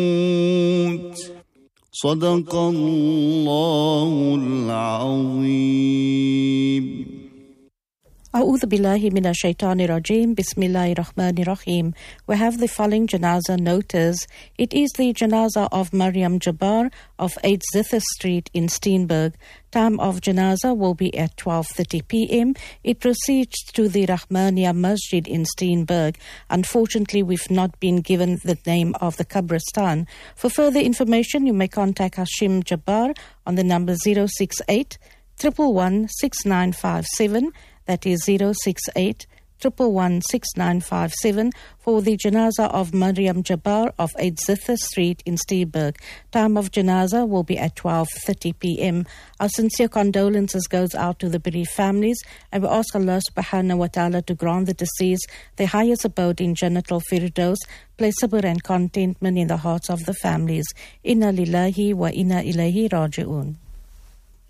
صدق الله العظيم. A'udhu billahi minash shaitani rajim. Bismillahir Rahmanir Rahim. We have the following janaza notice. It is the janaza of Maryam Jabbar of 8 Zither Street in Steenberg. Time of janaza will be at 12:30 p.m. It proceeds to the Rahmania Masjid in Steenberg. Unfortunately, we've not been given the name of the Qabristan. For further information, you may contact Hashim Jabbar on the number 068 111 6957. That is 068 111 6957 for the janaza of Maryam Jabbar of 8 Zither Street in Steenberg. Time of janaza will be at 12:30 p.m. Our sincere condolences goes out to the bereaved families, and we ask Allah subhanahu wa ta'ala to grant the deceased the highest abode in Jannatul Firdaus, place sabr and contentment in the hearts of the families. Inna lillahi wa inna ilayhi raji'un.